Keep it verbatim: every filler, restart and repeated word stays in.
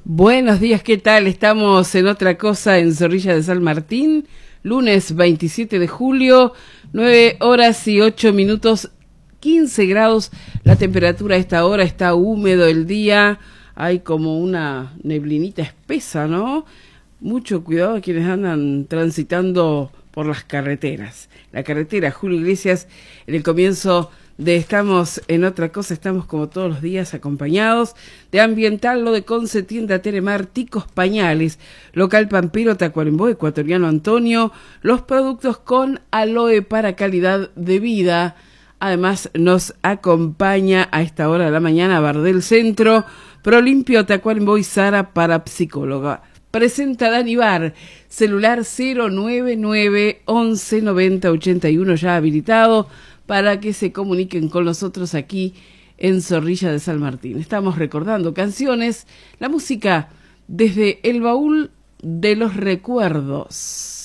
Buenos días, ¿qué tal? Estamos en otra cosa en Zorrilla de San Martín, lunes veintisiete de julio, nueve horas y ocho minutos, quince grados. La temperatura a esta hora, está húmedo el día, hay como una neblinita espesa, ¿no? Mucho cuidado a quienes andan transitando por las carreteras. La carretera Julio Iglesias, en el comienzo de Estamos en otra cosa, estamos como todos los días acompañados de Ambiental, lo de Conce, Tienda Telemar, Ticos Pañales, Local Pampero, Tacuarembó, Ecuatoriano Antonio, los productos con aloe para calidad de vida. Además nos acompaña a esta hora de la mañana Bardel Centro, Prolimpio, Tacuarembó y Sara Parapsicóloga. Presenta Dani Bar, celular cero nueve nueve once noventa ochenta y uno ya habilitado para que se comuniquen con nosotros aquí en Zorrilla de San Martín. Estamos recordando canciones, la música desde el baúl de los recuerdos.